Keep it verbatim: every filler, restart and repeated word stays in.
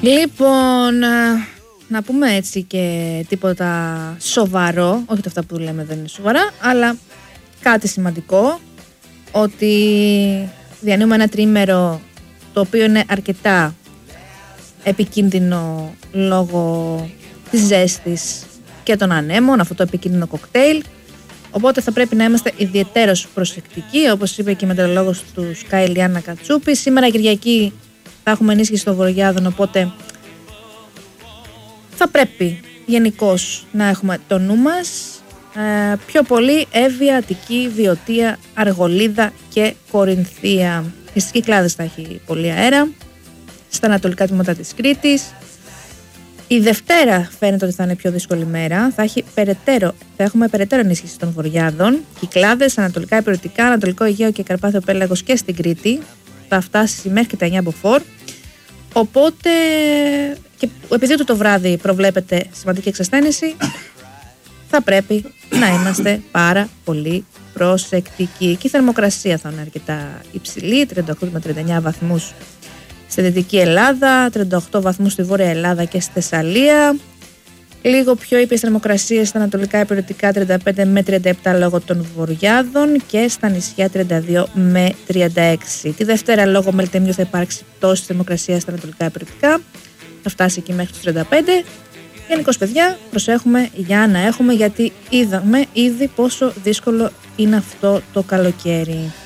Λοιπόν, να πούμε έτσι και τίποτα σοβαρό, όχι ότι αυτά που λέμε δεν είναι σοβαρά, αλλά κάτι σημαντικό, ότι διανύουμε ένα τριήμερο το οποίο είναι αρκετά επικίνδυνο λόγω της ζέστης και των ανέμων, αυτό το επικίνδυνο κοκτέιλ. Οπότε θα πρέπει να είμαστε ιδιαιτέρως προσεκτικοί, όπως είπε και η μετεωρολόγος του Sky Λιάννα Κατσούπη. Σήμερα Κυριακή θα έχουμε ενίσχυση των βορειάδων, οπότε θα πρέπει γενικώς να έχουμε το νου μας. Ε, πιο πολύ Εύβοια, Αττική, Βιωτία, Αργολίδα και Κορινθία. Η στις Κυκλάδες θα έχει πολύ αέρα, στα ανατολικά τμήματα της Κρήτης. Η Δευτέρα φαίνεται ότι θα είναι πιο δύσκολη μέρα. Θα, έχει περαιτέρω, θα έχουμε περαιτέρω ενίσχυση των βορειάδων. Κυκλάδες, ανατολικά υπηρετικά, ανατολικό Αιγαίο και Καρπάθιο Πέλαγος και στην Κρήτη. Θα φτάσει μέχρι και τα εννιά μποφόρ. Οπότε, και επειδή το, το βράδυ προβλέπεται σημαντική εξασθένηση, θα πρέπει να είμαστε πάρα πολύ προσεκτικοί. Και η θερμοκρασία θα είναι αρκετά υψηλή, τριάντα οκτώ με τριάντα εννιά βαθμούς στη Δυτική Ελλάδα, τριάντα οκτώ βαθμούς στη Βόρεια Ελλάδα και στη Θεσσαλία. Λίγο πιο ήπιες θερμοκρασίες στα ανατολικά υπηρετικά, τριάντα πέντε με τριάντα επτά λόγω των βορειάδων, και στα νησιά τριάντα δύο με τριάντα έξι. Τη Δευτέρα λόγω μελτεμιού θα υπάρξει πτώση θερμοκρασία στα ανατολικά υπηρετικά, θα φτάσει εκεί μέχρι τους τριάντα πέντε. Γενικώς, παιδιά, προσέχουμε για να έχουμε, γιατί είδαμε ήδη πόσο δύσκολο είναι αυτό το καλοκαίρι.